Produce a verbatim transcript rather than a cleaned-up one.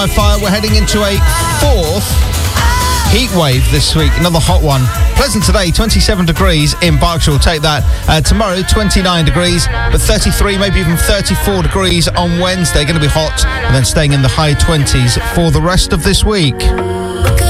Fire, we're heading into a fourth heat wave this week, another hot one. Pleasant today, twenty-seven degrees in Berkshire, we'll take that. Uh, tomorrow, twenty-nine degrees, but thirty-three, maybe even thirty-four degrees on Wednesday. Going to be hot, and then staying in the high twenties for the rest of this week.